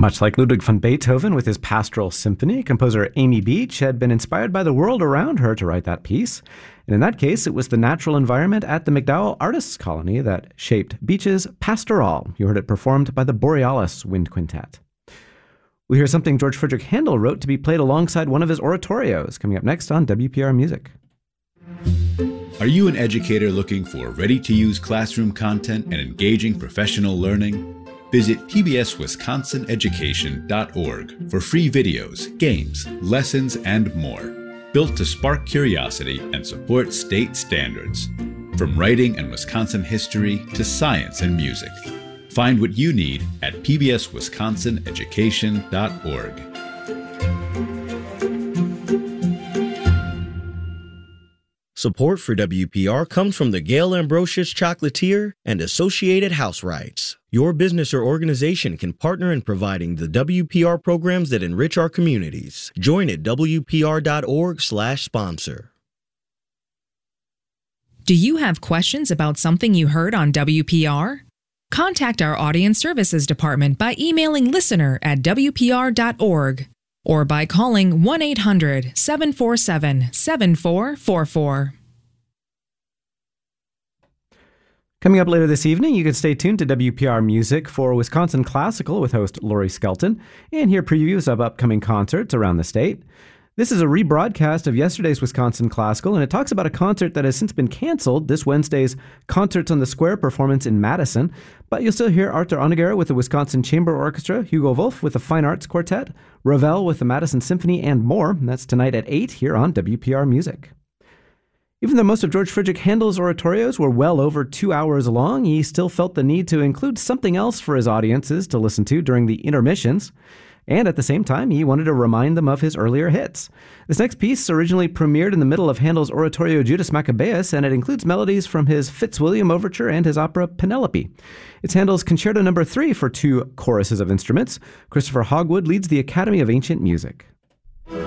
Much like Ludwig van Beethoven with his Pastoral Symphony, composer Amy Beach had been inspired by the world around her to write that piece. And in that case, it was the natural environment at the MacDowell Artists Colony that shaped Beach's Pastoral. You heard it performed by the Borealis Wind Quintet. We'll hear something George Friedrich Handel wrote to be played alongside one of his oratorios, coming up next on WPR Music. Are you an educator looking for ready-to-use classroom content and engaging professional learning? Visit pbswisconsineducation.org for free videos, games, lessons, and more, built to spark curiosity and support state standards. From writing and Wisconsin history to science and music. Find what you need at pbswisconsineducation.org. Support for WPR comes from the Gail Ambrosius Chocolatier and Associated House Rights. Your business or organization can partner in providing the WPR programs that enrich our communities. Join at wpr.org/sponsor. Do you have questions about something you heard on WPR? Contact our Audience Services Department by emailing listener@wpr.org or by calling 1-800-747-7444. Coming up later this evening, you can stay tuned to WPR Music for Wisconsin Classical with host Lori Skelton and hear previews of upcoming concerts around the state. This is a rebroadcast of yesterday's Wisconsin Classical, and it talks about a concert that has since been canceled, this Wednesday's Concerts on the Square performance in Madison. But you'll still hear Arthur Honegger with the Wisconsin Chamber Orchestra, Hugo Wolf with the Fine Arts Quartet, Ravel with the Madison Symphony, and more. And that's tonight at 8 here on WPR Music. Even though most of George Friedrich Handel's oratorios were well over 2 hours long, he still felt the need to include something else for his audiences to listen to during the intermissions. And at the same time, he wanted to remind them of his earlier hits. This next piece originally premiered in the middle of Handel's oratorio Judas Maccabeus, and it includes melodies from his Fitzwilliam Overture and his opera Penelope. It's Handel's Concerto No. 3 for 2 choruses of instruments. Christopher Hogwood leads the Academy of Ancient Music.